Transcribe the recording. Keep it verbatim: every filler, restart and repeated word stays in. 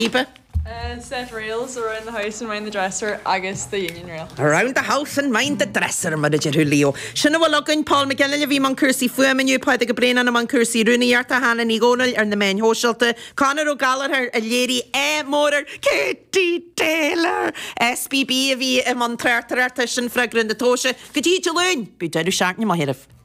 Eva? Uh, set rails around the house and mind the dresser agus the union rail. Around the house and mind the dresser, mar idir Leo. Sinna bhfuil agan Paul McGillen a bhí man cursaí fuamaniu páid go bréna na man cursaí rúnaíarta hana ní gónal ar na main hóseilta. Conor O'Gallagher a léirí é mórar Katie Taylor. S B B a bhí a man treartararta sin freagran de tóise. Go dtí te lún, bú deidir seaacne má hirah.